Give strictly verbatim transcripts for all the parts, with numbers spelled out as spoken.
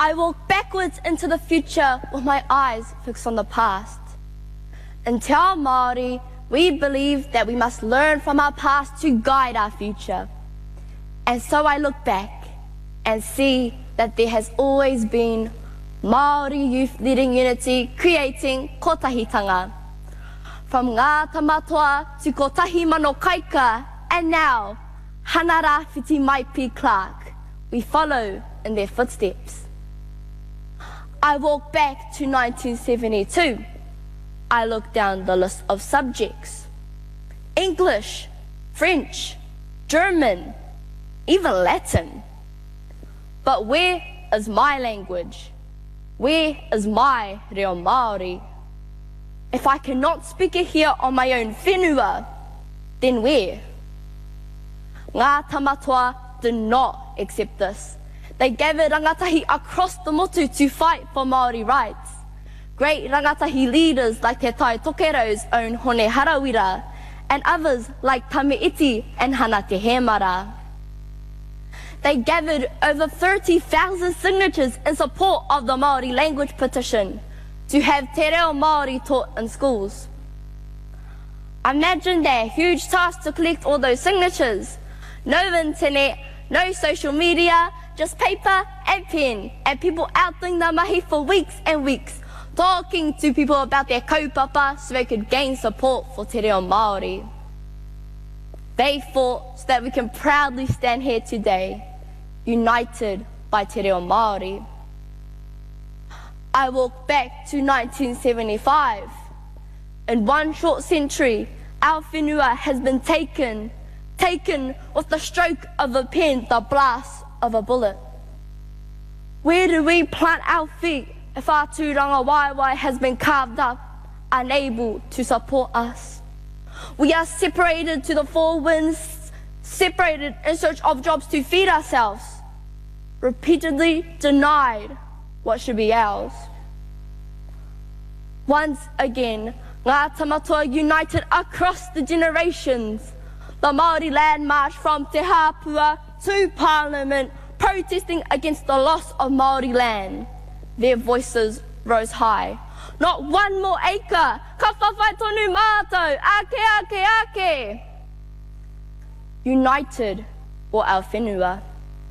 I walk backwards into the future with my eyes fixed on the past. In Te Ao Māori, we believe that we must learn from our past to guide our future. And so I look back and see that there has always been Māori youth leading unity, creating kotahitanga. From Ngā Tamatoa to Kotahi Mano Kaika, and now Hanara Whiti Maipi Clark. We follow in their footsteps. I walk back to nineteen seventy-two. I look down the list of subjects. English, French, German, even Latin. But where is my language? Where is my reo Māori? If I cannot speak it here on my own whenua, then where? Ngā Tamatoa did not accept this. They gathered rangatahi across the motu to fight for Māori rights. Great rangatahi leaders like Te Tai Tokero's own Hone Harawira, and others like Tame Iti and Hana Te Hemara. They gathered over thirty thousand signatures in support of the Māori language petition to have Te Reo Māori taught in schools. Imagine that huge task to collect all those signatures. No internet, no social media, just paper and pen, and people out doing the mahi for weeks and weeks, talking to people about their kaupapa so they could gain support for Te Reo Māori. They fought so that we can proudly stand here today, united by Te Reo Māori. I walk back to nineteen seventy-five. In one short century, our whenua has been taken, taken with the stroke of a pen, the blast of a bullet. Where do we plant our feet if our tūranga waiwai has been carved up, unable to support us? We are separated to the four winds, separated in search of jobs to feed ourselves, repeatedly denied what should be ours. Once again, Ngā Tamatoa united across the generations. The Māori land marched from Te Hāpua to Parliament, protesting against the loss of Māori land. Their voices rose high. Not one more acre, ka whawhai tonu mātou, ake, ake, ake. United for our whenua.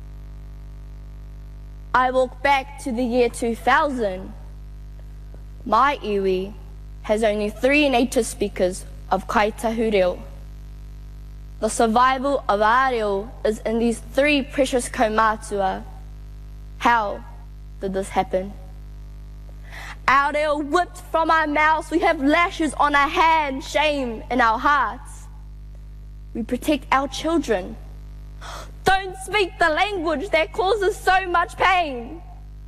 I walk back to the year two thousand. My iwi has only three native speakers of Kaitahu reo. The survival of our reo is in these three precious kaumātua. How did this happen? Our reo whipped from our mouths, we have lashes on our hands, shame in our hearts. We protect our children. Don't speak the language that causes so much pain.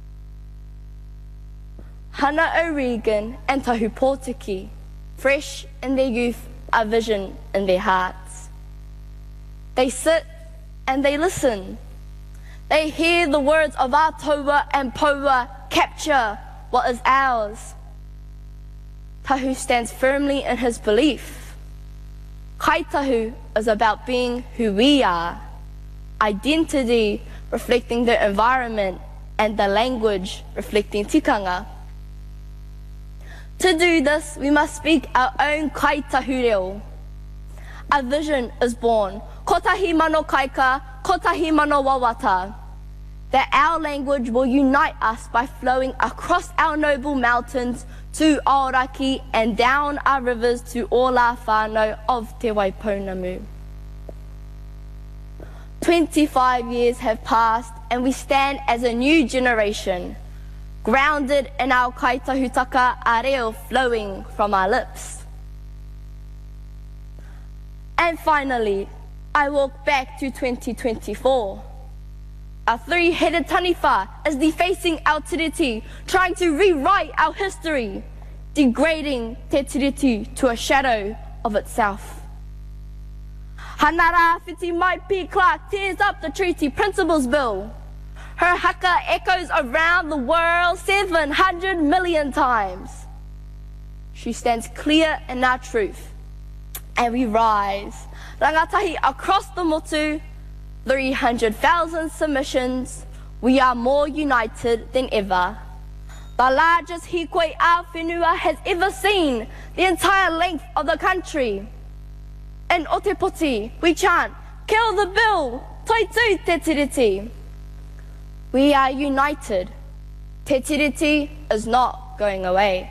Hana O'Regan and Tahu Pōtiki, fresh in their youth, a vision in their hearts. They sit and they listen. They hear the words of our taua and paua capture what is ours. Tahu stands firmly in his belief. Kaitahu is about being who we are. Identity reflecting the environment and the language reflecting tikanga. To do this, we must speak our own kaitahu reo. A vision is born, kotahi mano kaika, kotahi mano wawata, that our language will unite us by flowing across our noble mountains to Aoraki and down our rivers to all our whānau of Te Waipounamu. twenty-five years have passed and we stand as a new generation, grounded in our kaitahutaka a reo flowing from our lips. And finally, I walk back to twenty twenty-four. Our three-headed taniwha is defacing our tiriti, trying to rewrite our history, degrading te tiriti to a shadow of itself. Hanara Whiti Maipi Clark tears up the Treaty Principles Bill. Her haka echoes around the world seven hundred million times. She stands clear in our truth, and we rise. Rangatahi across the motu, three hundred thousand submissions, we are more united than ever. The largest hikoi our whenua has ever seen, the entire length of the country. In Otepoti, we chant, kill the bill, toitu te tiriti. We are united. Te tiriti is not going away.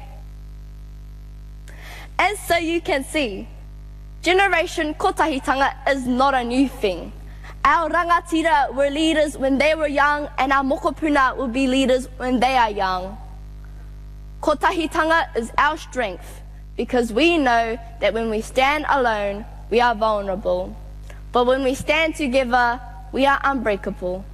And so you can see, Generation Kotahitanga is not a new thing. Our rangatira were leaders when they were young, and our mokopuna will be leaders when they are young. Kotahitanga is our strength, because we know that when we stand alone, we are vulnerable. But when we stand together, we are unbreakable.